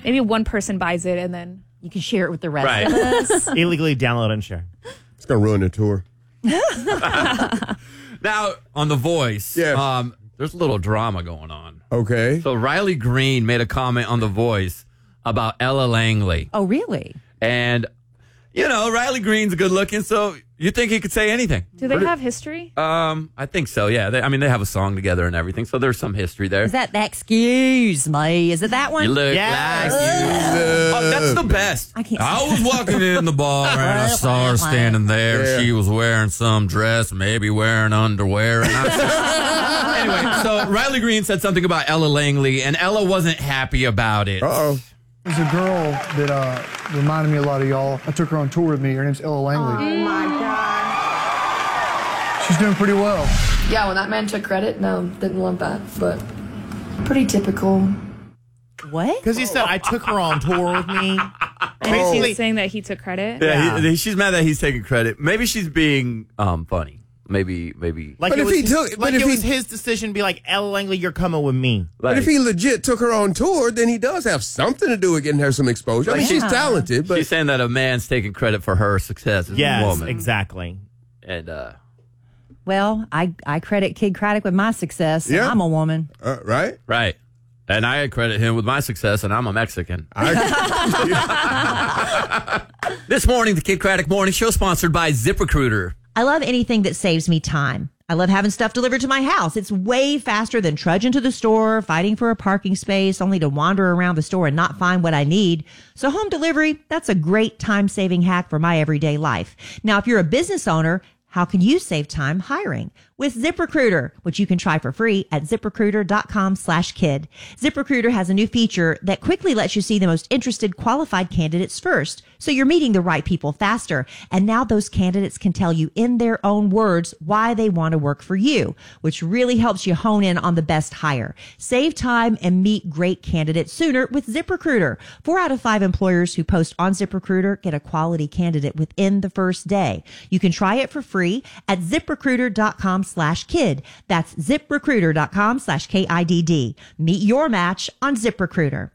Maybe one person buys it and then you can share it with the rest of us. Illegally download and share. It's going to ruin the tour. Now, on The Voice, Yes. there's a little drama going on. Okay. So Riley Green made a comment on The Voice about Ella Langley. Oh, really? And, Riley Green's good looking, so you think he could say anything. do they have history? I think so, yeah. They have a song together and everything, so there's some history there. Is that excuse me? Is it that one? You look Yes. like you. Oh, that's the best. I was walking in the bar and I saw her standing there. Yeah. She was wearing some dress, maybe wearing underwear. And anyway, so Riley Green said something about Ella Langley, and Ella wasn't happy about it. Uh-oh. There's a girl that reminded me a lot of y'all. I took her on tour with me. Her name's Ella Langley. Oh, my God. She's doing pretty well. Yeah, when that man took credit, no, didn't love that, but pretty typical. What? Because he said, I took her on tour with me. She's saying that he took credit. Yeah, she's mad that he's taking credit. Maybe she's being funny. Maybe. Like But it if was, he took- but like if it was he- his decision to be like, Ella Langley, you're coming with me. But if he legit took her on tour, then he does have something to do with getting her some exposure. I mean, she's talented, but she's saying that a man's taking credit for her success as a Yes, woman. exactly. And Well, I credit Kid Craddock with my success. And Yeah. I'm a woman. right? right. And I credit him with my success, and I'm a Mexican. This morning, the Kid Craddock Morning Show, sponsored by ZipRecruiter. I love anything that saves me time. I love having stuff delivered to my house. It's way faster than trudging to the store, fighting for a parking space, only to wander around the store and not find what I need. So home delivery, that's a great time-saving hack for my everyday life. Now, if you're a business owner, how can you save time hiring? With ZipRecruiter, which you can try for free at ZipRecruiter.com/kid. ZipRecruiter has a new feature that quickly lets you see the most interested qualified candidates first. So you're meeting the right people faster. And now those candidates can tell you in their own words why they want to work for you, which really helps you hone in on the best hire. Save time and meet great candidates sooner with ZipRecruiter. 4 out of 5 employers who post on ZipRecruiter get a quality candidate within the first day. You can try it for free at ZipRecruiter.com/kid. That's ZipRecruiter.com/KIDD. Meet your match on ZipRecruiter.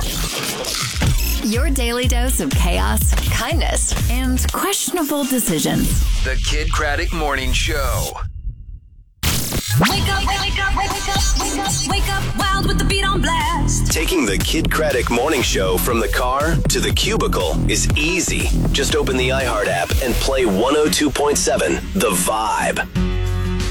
Your daily dose of chaos, kindness, and questionable decisions. The Kid Craddock Morning Show. Wake up, wake up, wake up, wake up, wake up, wild with the beat on blast. Taking the Kid Craddock Morning Show from the car to the cubicle is easy. Just open the iHeart app and play 102.7 The Vibe.